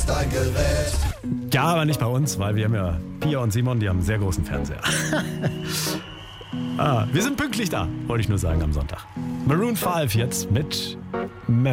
ist ein Gerät. Ja, aber nicht bei uns, weil wir haben ja Pia und Simon, die haben einen sehr großen Fernseher. Wir sind pünktlich da, wollte ich nur sagen, am Sonntag. Maroon 5 jetzt mit